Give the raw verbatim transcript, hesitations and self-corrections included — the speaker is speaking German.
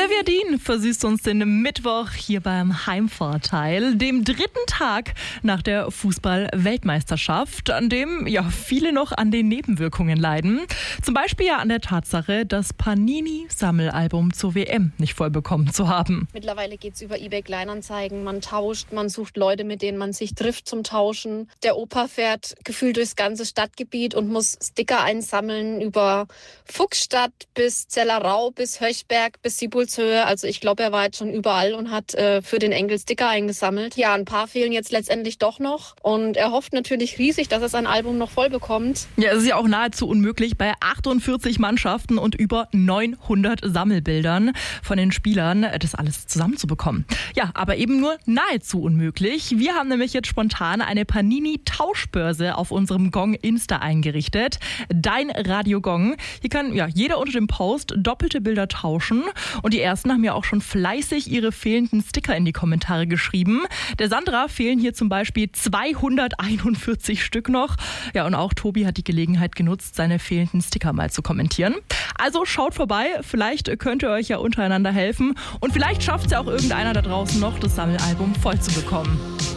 Olivia Dean versüßt uns den Mittwoch hier beim Heimvorteil, dem dritten Tag nach der Fußball-Weltmeisterschaft, an dem ja viele noch an den Nebenwirkungen leiden. Zum Beispiel ja an der Tatsache, das Panini-Sammelalbum zur W M nicht voll bekommen zu haben. Mittlerweile geht es über eBay Kleinanzeigen, man tauscht, man sucht Leute, mit denen man sich trifft zum Tauschen. Der Opa fährt gefühlt durchs ganze Stadtgebiet und muss Sticker einsammeln über Fuchsstadt bis Zellerau, bis Höchberg, bis Siebulshöhe. Also ich glaube, er war jetzt schon überall und hat äh, für den Enkel Sticker eingesammelt. Ja, ein paar fehlen jetzt letztendlich doch noch. Und er hofft natürlich riesig, dass er sein Album noch voll bekommt. Ja, es ist ja auch nahezu unmöglich bei achtundvierzig Mannschaften und über neunhundert Sammelbildern von den Spielern, das alles zusammenzubekommen. Ja, aber eben nur nahezu unmöglich. Wir haben nämlich jetzt spontan eine Panini-Tauschbörse auf unserem Gong Insta eingerichtet. Dein Radio Gong. Hier kann ja jeder unter dem Post doppelte Bilder tauschen. Und die ersten haben ja auch schon fleißig ihre fehlenden Sticker in die Kommentare geschrieben. Der Sandra fehlen hier zum Beispiel zweihunderteinundvierzig Stück noch. Ja, und auch Tobi hat die Gelegenheit genutzt, seine fehlenden Sticker mal zu kommentieren. Also schaut vorbei, vielleicht könnt ihr euch ja untereinander helfen. Und vielleicht schafft es ja auch irgendeiner da draußen noch, das Sammelalbum voll zu bekommen.